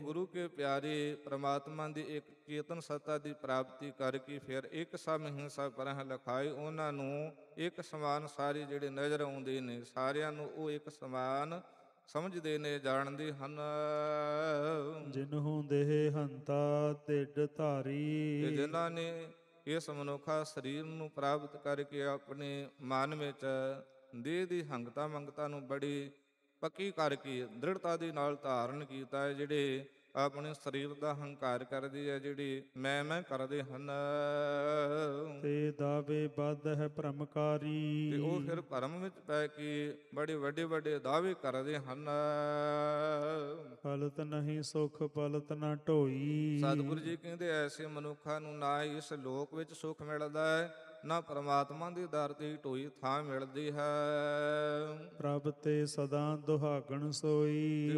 ਗੁਰੂ ਕੇ ਪਿਆਰੇ, ਪ੍ਰਮਾਤਮਾ ਦੀ ਇੱਕ ਚੇਤਨ ਸੱਤਾ ਦੀ ਪ੍ਰਾਪਤੀ ਕਰਕੇ ਫਿਰ ਇੱਕ ਸਮ ਹਿੰਸਾ ਪਰਹ ਲਖਾਈ, ਉਹਨਾਂ ਨੂੰ ਇੱਕ ਸਮਾਨ ਸਾਰੇ ਜਿਹੜੇ ਨਜ਼ਰ ਆਉਂਦੇ ਨੇ, ਸਾਰਿਆਂ ਨੂੰ ਉਹ ਇੱਕ ਸਮਾਨ ਸਮਝਦੇ ਨੇ, ਜਾਣਦੇ ਹਨ। ਜਿਨਹੁ ਦੇਹ ਹੰਤਾ ਢਿੱਡ ਤੇ ਧਾਰੀ, ਜਿਨ੍ਹਾਂ ਨੇ ਇਸ ਮਨੁੱਖਾ ਸਰੀਰ ਨੂੰ ਪ੍ਰਾਪਤ ਕਰਕੇ ਆਪਣੇ ਮਨ ਵਿੱਚ ਦੇਹ ਦੀ ਹੰਗਤਾ ਮੰਗਤਾ ਨੂੰ ਬੜੀ ਪੱਕੀ ਕਰਕੇ ਦ੍ਰਿੜਤਾ ਦੇ ਨਾਲ ਧਾਰਨ ਕੀਤਾ ਹੈ, ਜਿਹੜੇ ਆਪਣੇ ਸਰੀਰ ਦਾ ਹੰਕਾਰ ਕਰਦੇ ਆ, ਜਿਹੜੇ ਮੈਂ ਕਰਦੇ ਹਨ, ਤੇ ਦਾਵੇ ਬੱਧ ਹੈ ਭ੍ਰਮਕਾਰੀ, ਤੇ ਉਹ ਫਿਰ ਭਰਮ ਵਿੱਚ ਪੈ ਕੇ ਬੜੇ ਵੱਡੇ ਵੱਡੇ ਦਾਅਵੇ ਕਰਦੇ ਹਨ। ਫਲਤ ਨਹੀਂ ਸੁਖ ਪਲਤ ਨਾ ਢੋਈ, ਸਤਿਗੁਰੂ ਜੀ ਕਹਿੰਦੇ ਐਸੇ ਮਨੁੱਖਾਂ ਨੂੰ ਨਾ ਇਸ ਲੋਕ ਵਿੱਚ ਸੁੱਖ ਮਿਲਦਾ ਹੈ, ਨਾ ਪਰਮਾਤਮਾ ਦੇ ਦਰ ਤੇ ਢੋਈ ਥਾਂ ਮਿਲਦੀ ਹੈ। ਪ੍ਰਭ ਤੇ ਸਦਾ ਦੁਹਾਗਣ ਸੋਈ।